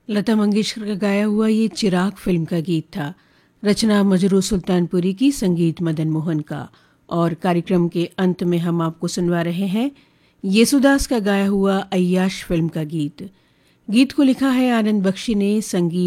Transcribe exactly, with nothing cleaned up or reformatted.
लता मंगेशकर का गाया हुआ ये चिराग फिल्म का गीत था। रचना मजरू सुल्तानपुरी की, संगीत मदन मोहन का। और कार्यक्रम के अंत में हम आपको सुनवा रहे हैं येसुदास का गाया हुआ अय्याश फिल्म का गीत। गीत को लिखा है आनंद बख्शी ने, संगीत